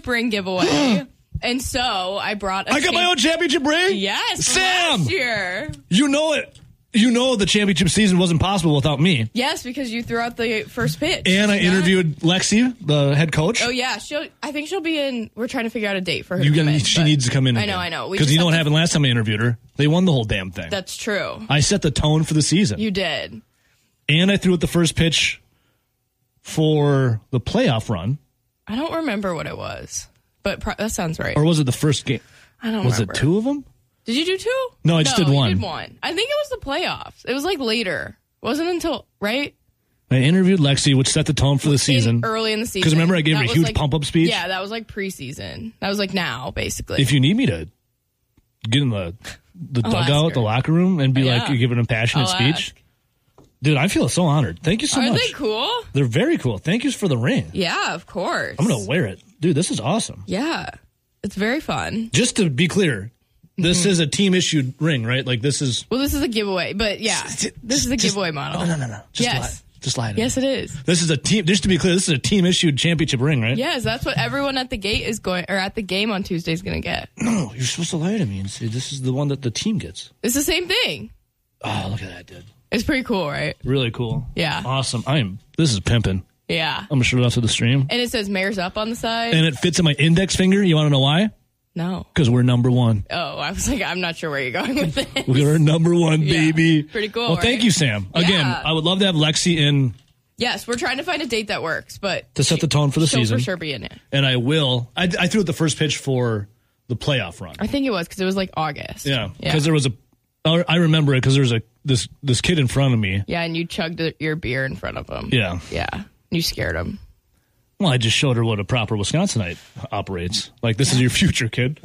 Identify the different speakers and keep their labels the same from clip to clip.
Speaker 1: championship ring giveaway. And so I brought
Speaker 2: I got my own championship ring?
Speaker 1: Yes.
Speaker 2: Sam!
Speaker 1: Last year.
Speaker 2: You know it. You know the championship season wasn't possible without me.
Speaker 1: Yes, because you threw out the first pitch.
Speaker 2: And I interviewed Lexi, the head coach.
Speaker 1: Oh, yeah. I think she'll be in. We're trying to figure out a date for her.
Speaker 2: She needs to come in.
Speaker 1: I know.
Speaker 2: Because you know what happened last time I interviewed her? They won the whole damn thing.
Speaker 1: That's true.
Speaker 2: I set the tone for the season.
Speaker 1: You did.
Speaker 2: And I threw out the first pitch for the playoff run.
Speaker 1: I don't remember what it was, but that sounds right.
Speaker 2: Or was it the first game?
Speaker 1: I don't
Speaker 2: remember.
Speaker 1: Was
Speaker 2: it 2 of them?
Speaker 1: Did you do 2?
Speaker 2: No, I just did 1.
Speaker 1: You did 1. I think it was the playoffs. It was like later. It wasn't until, right?
Speaker 2: I interviewed Lexi, which set the tone for the season.
Speaker 1: Early in the season.
Speaker 2: Because remember I gave her a huge pump-up speech?
Speaker 1: Yeah, that was like preseason. That was like now, basically.
Speaker 2: If you need me to get in the dugout, the locker room, and be like, you're giving a passionate speech. Dude, I feel so honored. Thank you so much.
Speaker 1: Aren't they cool?
Speaker 2: They're very cool. Thank you for the ring.
Speaker 1: Yeah, of course.
Speaker 2: I'm going to wear it. Dude, this is awesome.
Speaker 1: Yeah. It's very fun.
Speaker 2: Just to be clear, this is a team-issued ring, right? Like, this is...
Speaker 1: Well, this is a giveaway, but yeah. This is a giveaway model.
Speaker 2: No. Just lie to me.
Speaker 1: Yes, it is.
Speaker 2: This is a team... Just to be clear, this is a team-issued championship ring, right?
Speaker 1: Yes, that's what everyone at the gate is going... Or at the game on Tuesday is going to get.
Speaker 2: No, you're supposed to lie to me and say this is the one that the team gets.
Speaker 1: It's the same thing.
Speaker 2: Oh, look at that, dude.
Speaker 1: It's pretty cool, right?
Speaker 2: Really cool.
Speaker 1: Yeah.
Speaker 2: Awesome. This is pimping.
Speaker 1: Yeah.
Speaker 2: I'm going to show it off to the stream.
Speaker 1: And it says Mayor's Up on the side.
Speaker 2: And it fits in my index finger. You want to know why?
Speaker 1: No.
Speaker 2: Because we're number 1.
Speaker 1: Oh, I was like, I'm not sure where you're going with this.
Speaker 2: We're number 1, baby.
Speaker 1: Pretty cool.
Speaker 2: Well, thank you, Sam. Again, I would love to have Lexi in.
Speaker 1: Yes, we're trying to find a date that works, but
Speaker 2: to set the tone for the season.
Speaker 1: She'll for sure be in it.
Speaker 2: And I will. I threw out the first pitch for the playoff run.
Speaker 1: I think it was because it was like August.
Speaker 2: Yeah, because there was I remember it because there was this kid in front of me.
Speaker 1: Yeah, and you chugged your beer in front of him.
Speaker 2: Yeah.
Speaker 1: Yeah. You scared him.
Speaker 2: Well, I just showed her what a proper Wisconsinite operates. Like, this is your future, kid.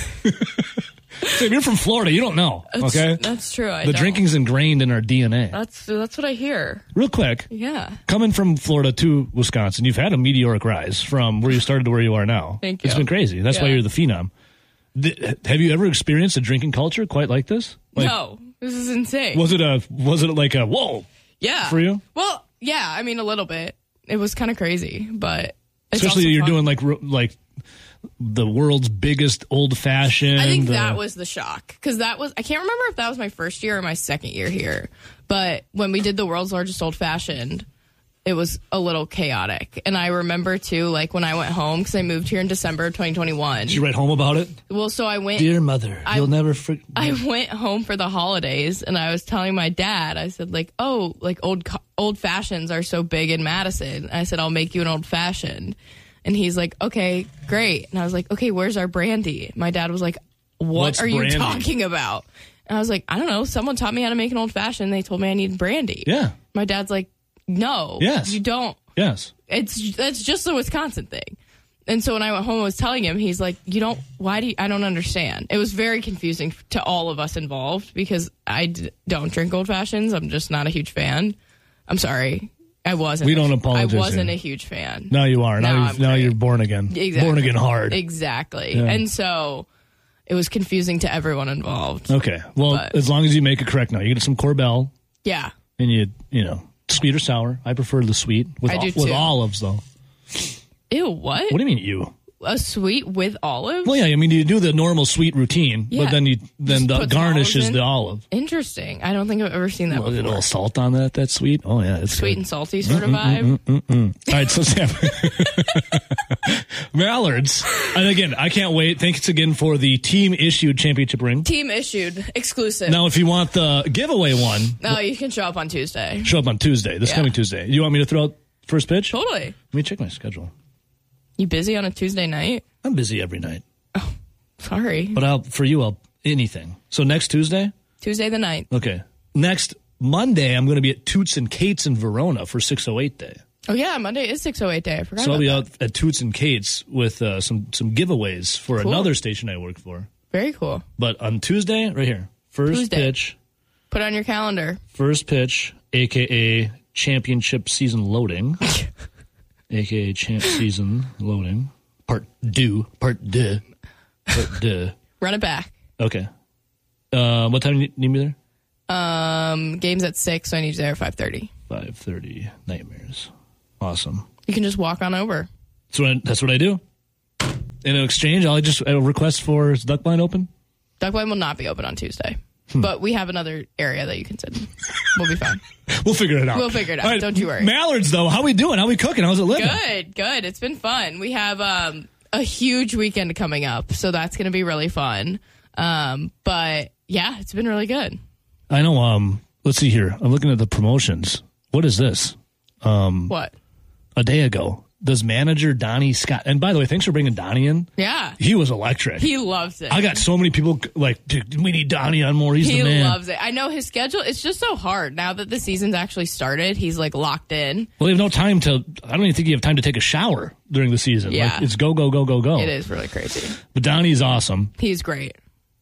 Speaker 2: So if you're from Florida, you don't know, okay?
Speaker 1: That's true.
Speaker 2: The drinking's ingrained in our DNA.
Speaker 1: That's what I hear.
Speaker 2: Real quick.
Speaker 1: Yeah.
Speaker 2: Coming from Florida to Wisconsin, you've had a meteoric rise from where you started to where you are now.
Speaker 1: Thank you.
Speaker 2: It's been crazy. That's why you're the phenom. Have you ever experienced a drinking culture quite like this?
Speaker 1: No. This is insane.
Speaker 2: Was it like a whoa?
Speaker 1: Yeah.
Speaker 2: For you?
Speaker 1: Well, yeah. I mean, a little bit. It was kind of crazy, but it's
Speaker 2: especially you're
Speaker 1: fun.
Speaker 2: doing like the world's biggest old fashioned.
Speaker 1: I think that was the shock because I can't remember if that was my first year or my second year here, but when we did the world's largest old fashioned, it was a little chaotic. And I remember too, like when I went home because I moved here in December of 2021.
Speaker 2: Did you write home about it?
Speaker 1: Well, so I went.
Speaker 2: Dear mother, you'll never forget.
Speaker 1: I went home for the holidays and I was telling my dad, I said like, oh, like old fashions are so big in Madison. I said, I'll make you an old fashioned. And he's like, okay, great. And I was like, okay, where's our brandy? My dad was like, what are you talking about? And I was like, I don't know. Someone taught me how to make an old fashioned. They told me I need brandy.
Speaker 2: Yeah.
Speaker 1: My dad's like, no,
Speaker 2: yes,
Speaker 1: you don't.
Speaker 2: Yes.
Speaker 1: That's just a Wisconsin thing. And so when I went home and was telling him, he's like, I don't understand. It was very confusing to all of us involved because I don't drink old fashions. I'm just not a huge fan. I'm sorry. I wasn't.
Speaker 2: We don't apologize.
Speaker 1: I wasn't a huge fan.
Speaker 2: Now you are. Now you're born again.
Speaker 1: Exactly.
Speaker 2: Born again hard.
Speaker 1: Exactly.
Speaker 2: Yeah.
Speaker 1: And so it was confusing to everyone involved.
Speaker 2: Okay. Well, as long as you make it correct now. You get some Korbel.
Speaker 1: Yeah.
Speaker 2: And you know, sweet or sour. I prefer the sweet with olives though.
Speaker 1: Ew, what?
Speaker 2: What do you mean you?
Speaker 1: A sweet with olives?
Speaker 2: Well, yeah, I mean you do the normal sweet routine, but then the garnish is the olive.
Speaker 1: Interesting. I don't think I've ever seen that before.
Speaker 2: A little salt on that. That's sweet. Oh yeah, it's
Speaker 1: sweet
Speaker 2: good.
Speaker 1: And salty sort of vibe.
Speaker 2: All right, so Sam, Mallards, and again, I can't wait. Thanks again for the team issued championship ring.
Speaker 1: Team issued, exclusive.
Speaker 2: Now, if you want the giveaway one,
Speaker 1: you can show up on Tuesday.
Speaker 2: Show up on Tuesday. This coming Tuesday. You want me to throw out first pitch?
Speaker 1: Totally.
Speaker 2: Let me check my schedule.
Speaker 1: You busy on a Tuesday night?
Speaker 2: I'm busy every night.
Speaker 1: Oh, sorry.
Speaker 2: But I'll anything. So next Tuesday?
Speaker 1: Tuesday the 9th.
Speaker 2: Okay. Next Monday, I'm going to be at Toots and Kate's in Verona for 608 Day.
Speaker 1: Oh, yeah. Monday is 608 Day. I forgot
Speaker 2: So I'll be
Speaker 1: that.
Speaker 2: out at Toots and Kate's with some giveaways for another station I work for.
Speaker 1: Very cool.
Speaker 2: But on Tuesday, right here, first pitch.
Speaker 1: Put on your calendar.
Speaker 2: First pitch, a.k.a. championship season loading. A.k.a. champ season loading. Part deux.
Speaker 1: Run it back.
Speaker 2: Okay. What time do you need me
Speaker 1: there? Game's at 6, so I need you there at 5:30.
Speaker 2: 5:30. Nightmares. Awesome.
Speaker 1: You can just walk on over.
Speaker 2: That's what I do. in exchange, I'll just request for is duck blind open?
Speaker 1: Duck blind will not be open on Tuesday. But we have another area that you can sit in. We'll be fine.
Speaker 2: We'll figure it out.
Speaker 1: We'll figure it out.
Speaker 2: All right,
Speaker 1: Don't you worry.
Speaker 2: Mallards, though, how we doing? How we cooking? How's it living?
Speaker 1: Good. It's been fun. We have a huge weekend coming up, so that's going to be really fun. But yeah, it's been really good.
Speaker 2: I know. Let's see here. I'm looking at the promotions. What is this?
Speaker 1: What?
Speaker 2: A day ago, does manager Donnie Scott, and by the way, thanks for bringing Donnie in.
Speaker 1: Yeah.
Speaker 2: He was electric.
Speaker 1: He loves it.
Speaker 2: I got so many people like, dude, we need Donnie on more. He's the man.
Speaker 1: He loves it. I know his schedule. It's just so hard now that the season's actually started. He's like locked in.
Speaker 2: Well, you have no time to, I don't even think you have time to take a shower during the season.
Speaker 1: Yeah.
Speaker 2: Like, it's go, go, go, go, go.
Speaker 1: It is really crazy.
Speaker 2: But Donnie's awesome.
Speaker 1: He's great.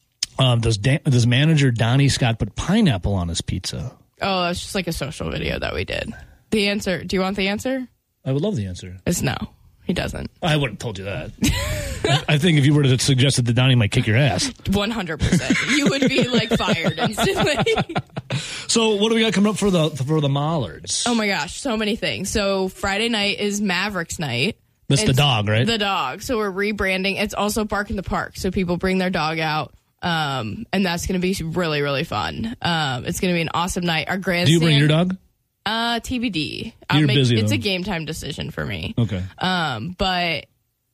Speaker 2: Does manager Donnie Scott put pineapple on his pizza?
Speaker 1: Oh, that's just like a social video that we did. The answer, do you want the answer?
Speaker 2: I would love the answer.
Speaker 1: It's no. He doesn't.
Speaker 2: I wouldn't have told you that. I think if you were to suggest that Donnie might kick your ass.
Speaker 1: 100%. You would be like fired instantly.
Speaker 2: So what do we got coming up for the Mallards?
Speaker 1: Oh my gosh, so many things. So Friday night is Mavericks night.
Speaker 2: That's the dog, right?
Speaker 1: The dog. So we're rebranding. It's also Bark in the Park. So people bring their dog out. And that's going to be really, really fun. It's going to be an awesome night. Our grandstand.
Speaker 2: Do you bring your dog?
Speaker 1: TBD.
Speaker 2: You're busy,
Speaker 1: it's
Speaker 2: though.
Speaker 1: a game time decision for me.
Speaker 2: Okay.
Speaker 1: But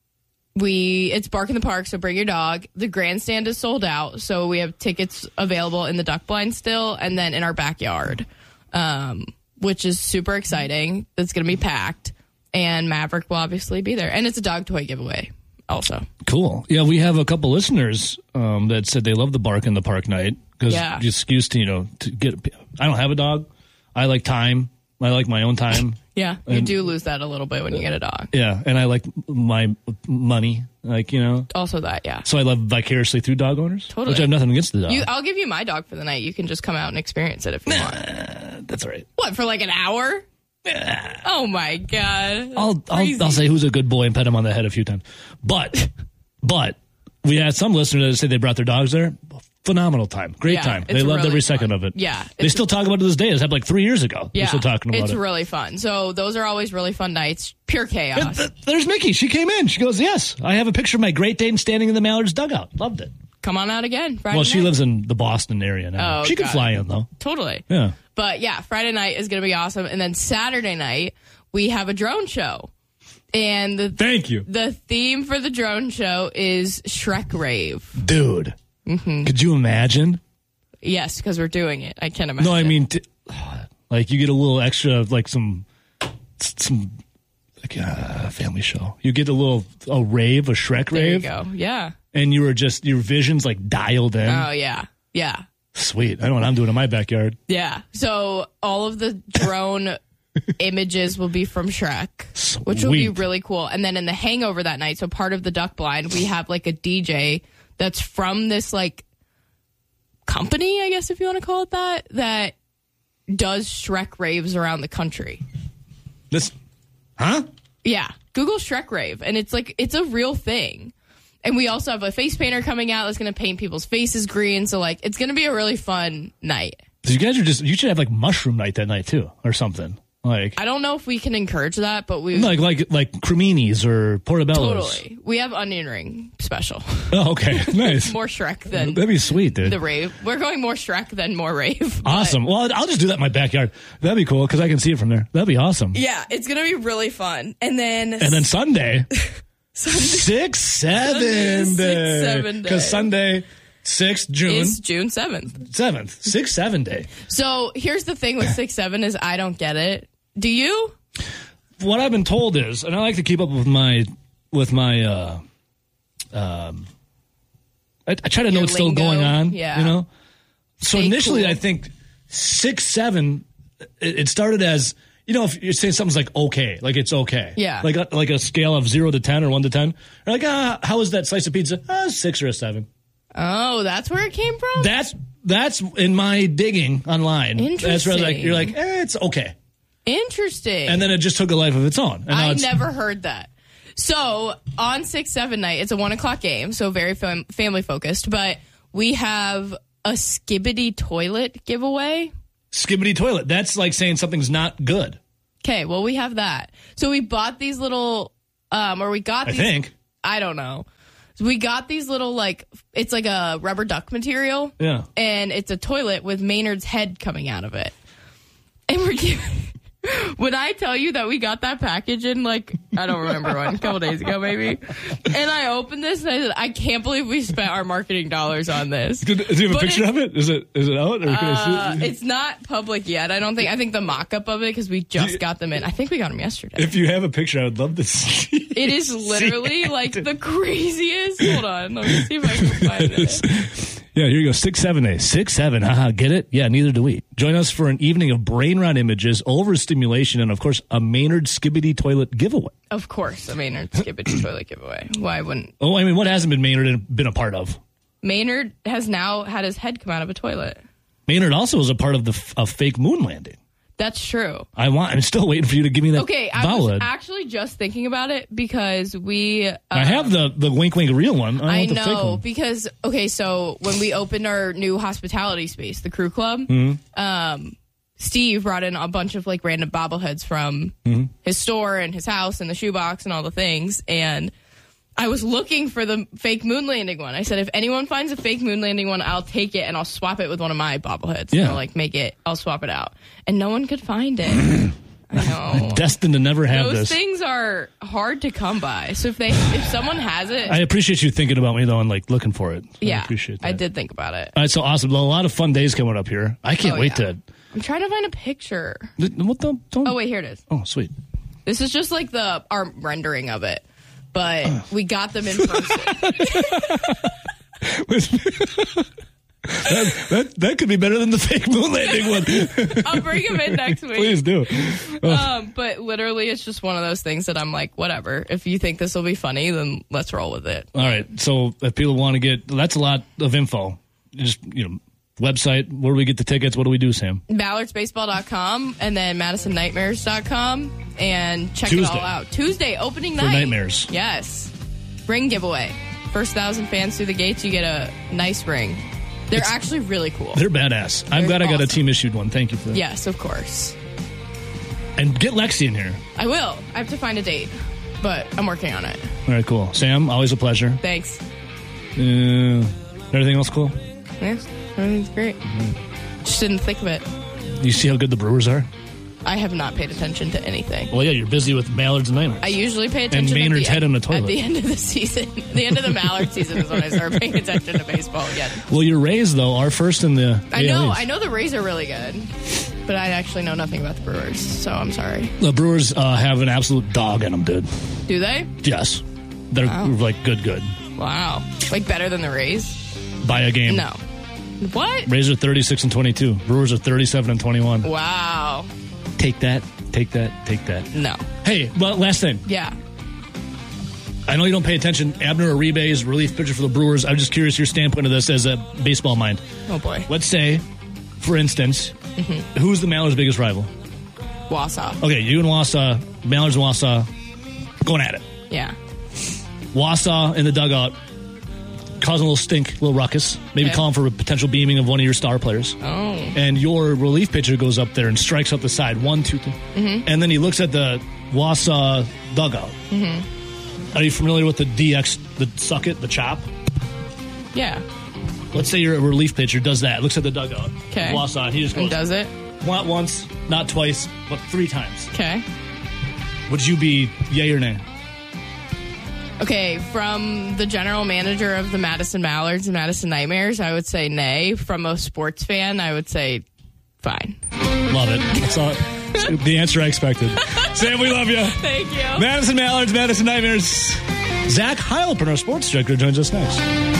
Speaker 1: it's Bark in the Park, so bring your dog. The grandstand is sold out, so we have tickets available in the duck blind still, and then in our backyard, which is super exciting. It's going to be packed, and Maverick will obviously be there, and it's a dog toy giveaway also.
Speaker 2: Cool. Yeah, we have a couple listeners that said they love the Bark in the Park night because the excuse to to get. I don't have a dog. I like time. I like my own time.
Speaker 1: Yeah, you do lose that a little bit when you get a dog.
Speaker 2: Yeah, and I like my money,
Speaker 1: Also that, yeah.
Speaker 2: So I live vicariously through dog owners,
Speaker 1: Totally.
Speaker 2: which I have nothing against the dog.
Speaker 1: I'll give you my dog for the night. You can just come out and experience it if you want.
Speaker 2: That's all right.
Speaker 1: What, for like an hour? Oh my god!
Speaker 2: I'll say who's a good boy and pet him on the head a few times. But we had some listeners that said they brought their dogs there. Phenomenal time. Great time. They loved
Speaker 1: really
Speaker 2: every second
Speaker 1: fun.
Speaker 2: of it.
Speaker 1: Yeah.
Speaker 2: They still talk about it to this day. It happened like 3 years ago.
Speaker 1: Yeah.
Speaker 2: They're still talking about
Speaker 1: it. It's
Speaker 2: it.
Speaker 1: really fun. So those are always really fun nights. Pure chaos.
Speaker 2: There's Mickey. She came in. She goes, yes, I have a picture of my Great Dane standing in the Mallards dugout. Loved it.
Speaker 1: Come on out again. Friday
Speaker 2: Well,
Speaker 1: night.
Speaker 2: she lives in the Boston area now.
Speaker 1: Oh,
Speaker 2: she can fly in, though.
Speaker 1: Totally.
Speaker 2: Yeah.
Speaker 1: But yeah, Friday night is going to be awesome. And then Saturday night, we have a drone show. And
Speaker 2: Thank you.
Speaker 1: The theme for the drone show is Shrek Rave.
Speaker 2: Dude.
Speaker 1: Mm-hmm.
Speaker 2: Could you imagine?
Speaker 1: Yes, because we're doing it. I can't imagine.
Speaker 2: No, I mean, like you get a little extra, like some like family show. You get a rave, a Shrek rave.
Speaker 1: There you go. Yeah.
Speaker 2: And your vision's like dialed in.
Speaker 1: Oh, yeah. Yeah.
Speaker 2: Sweet. I know what I'm doing in my backyard.
Speaker 1: Yeah. So all of the drone images will be from Shrek, which will be really cool. And then in the hangover that night, so part of the duck blind, we have like a DJ that's from this like company, I guess if you want to call it that does Shrek raves around the country. Yeah. Google Shrek rave. And it's a real thing. And we also have a face painter coming out that's going to paint people's faces green. So like, it's going to be a really fun night.
Speaker 2: You guys you should have like mushroom night that night too, or something. Like,
Speaker 1: I don't know if we can encourage that, but we
Speaker 2: like creminis or portobellos.
Speaker 1: Totally. We have onion ring special.
Speaker 2: Oh, okay, nice.
Speaker 1: More Shrek than
Speaker 2: that'd be sweet, dude.
Speaker 1: The rave. We're going more Shrek than more rave.
Speaker 2: Awesome. Well, I'll just do that in my backyard. That'd be cool because I can see it from there. That'd be awesome.
Speaker 1: Yeah, it's gonna be really fun. And then
Speaker 2: Sunday, 6-7 day. Because Sunday. 6th June.
Speaker 1: Is June 7th.
Speaker 2: 6-7 day.
Speaker 1: So here's the thing with 6-7 is I don't get it. Do you?
Speaker 2: What I've been told is, and I like to keep up with my I try to know what's still going on.
Speaker 1: Yeah.
Speaker 2: You know? So initially
Speaker 1: cool.
Speaker 2: I think 6-7, it started as, if you're saying something's like okay, like it's okay.
Speaker 1: Yeah.
Speaker 2: Like a scale of 0 to 10 or 1 to 10. You're like, how is that slice of pizza? 6 or a 7.
Speaker 1: Oh, that's where it came from?
Speaker 2: That's in my digging online.
Speaker 1: Interesting.
Speaker 2: That's where you're like, it's okay.
Speaker 1: Interesting.
Speaker 2: And then it just took a life of its own. And
Speaker 1: I never heard that. So on 6-7 night, it's a 1:00 game, so very family focused. But we have a Skibidi toilet giveaway.
Speaker 2: Skibidi toilet. That's like saying something's not good.
Speaker 1: Okay, well we have that. So we bought these little, or we got these.
Speaker 2: I think.
Speaker 1: I don't know. We got these little, like, it's like a rubber duck material.
Speaker 2: Yeah.
Speaker 1: And it's a toilet with Maynard's head coming out of it. And we're would I tell you that we got that package in, like, I don't remember when, a couple days ago maybe. And I opened this and I said, I can't believe we spent our marketing dollars on this.
Speaker 2: Do you have a picture of it? Is it out? Or can I see it?
Speaker 1: It's not public yet. I think the mock-up of it, because we just got them in. I think we got them yesterday.
Speaker 2: If you have a picture, I would love to see it.
Speaker 1: It is literally like the craziest. Hold on. Let me see if I can find it.
Speaker 2: Yeah, here you go. 6-7-8. 6-7. Haha, get it? Yeah, neither do we. Join us for an evening of brain rot images, overstimulation, and, of course, a Maynard Skibidi toilet giveaway.
Speaker 1: Of course, a Maynard Skibidi toilet giveaway. Why wouldn't?
Speaker 2: Oh, I mean, what hasn't been Maynard been a part of?
Speaker 1: Maynard has now had his head come out of a toilet.
Speaker 2: Maynard also was a part of the fake moon landing.
Speaker 1: That's true.
Speaker 2: I'm still waiting for you to give me that.
Speaker 1: Okay, I was actually just thinking about it because I have
Speaker 2: the wink wink real one.
Speaker 1: I know because so when we opened our new hospitality space, the Crew Club, Steve brought in a bunch of like random bobbleheads from his store and his house and the shoebox and all the things, and I was looking for the fake moon landing one. I said, if anyone finds a fake moon landing one, I'll take it and I'll swap it with one of my bobbleheads.
Speaker 2: Yeah.
Speaker 1: I'll swap it out. And no one could find it. I know.
Speaker 2: Destined to never have
Speaker 1: Those things are hard to come by. So if someone has it.
Speaker 2: I appreciate you thinking about me though and like looking for it.
Speaker 1: Yeah.
Speaker 2: I appreciate that.
Speaker 1: I did think about it.
Speaker 2: All right, so awesome. Well, a lot of fun days coming up here. I can't wait to.
Speaker 1: I'm trying to find a picture.
Speaker 2: What the?
Speaker 1: Oh, wait, here it is.
Speaker 2: Oh, sweet.
Speaker 1: This is just like our rendering of it. But we got them in person.
Speaker 2: that could be better than the fake moon landing one.
Speaker 1: I'll bring them in next week.
Speaker 2: Please do.
Speaker 1: But literally, it's just one of those things that I'm like, whatever. If you think this will be funny, then let's roll with it.
Speaker 2: All right. So if people want to that's a lot of info. Just, website, where do we get the tickets? What do we do, Sam?
Speaker 1: BallardsBaseball.com and then MadisonNightmares.com and check it all out. Tuesday, opening night.
Speaker 2: For Nightmares.
Speaker 1: Yes. Ring giveaway. First 1,000 fans through the gates, you get a nice ring. They're actually really cool.
Speaker 2: They're badass. I'm glad I got a team issued one. Thank you for that.
Speaker 1: Yes, of course.
Speaker 2: And get Lexi in here.
Speaker 1: I will. I have to find a date, but I'm working on it.
Speaker 2: All right, cool. Sam, always a pleasure.
Speaker 1: Thanks.
Speaker 2: Everything else cool?
Speaker 1: Yes. Everything's great. Just didn't think of it.
Speaker 2: You see how good the Brewers are?
Speaker 1: I have not paid attention to anything.
Speaker 2: Well, yeah, you're busy with Mallards and Nightmares.
Speaker 1: I usually pay attention
Speaker 2: and Maynard's head in the toilet.
Speaker 1: At the end of the season. The end of the Mallard season is when I start paying attention to baseball again.
Speaker 2: Well, your Rays, though, are first in the
Speaker 1: I know the Rays are really good, but I actually know nothing about the Brewers, so I'm sorry.
Speaker 2: The Brewers have an absolute dog in them, dude.
Speaker 1: Do they?
Speaker 2: Yes. They're like good.
Speaker 1: Wow. Like better than the Rays?
Speaker 2: By a game.
Speaker 1: No. What?
Speaker 2: Rays are 36-22. Brewers are 37-21.
Speaker 1: Wow.
Speaker 2: Take that.
Speaker 1: No.
Speaker 2: Hey, well, last thing.
Speaker 1: Yeah.
Speaker 2: I know you don't pay attention. Abner Uribe is relief pitcher for the Brewers. I'm just curious your standpoint of this as a baseball mind.
Speaker 1: Oh, boy.
Speaker 2: Let's say, for instance, who's the Mallards' biggest rival?
Speaker 1: Wausau.
Speaker 2: Okay, you and Wausau, Mallards and Wausau, going at it.
Speaker 1: Yeah.
Speaker 2: Wausau in the dugout, causing a little stink, a little ruckus. Maybe calling for a potential beaming of one of your star players.
Speaker 1: Oh.
Speaker 2: And your relief pitcher goes up there and strikes up the side. 1, 2, 3. And then he looks at the Wausau dugout. Are you familiar with the DX, the suck it, the chop?
Speaker 1: Yeah.
Speaker 2: Let's say you're a relief pitcher, does that, looks at the dugout.
Speaker 1: Okay.
Speaker 2: Wausau, and he just goes.
Speaker 1: And does it?
Speaker 2: Not once, not twice, but 3 times.
Speaker 1: Okay.
Speaker 2: Would you be yay or nay?
Speaker 1: Okay, from the general manager of the Madison Mallards and Madison Nightmares, I would say nay. From a sports fan, I would say fine.
Speaker 2: Love it. That's all. The answer I expected. Sam, we love you.
Speaker 1: Thank you.
Speaker 2: Madison Mallards, Madison Nightmares. Zach Heilprin, our sports director, joins us next.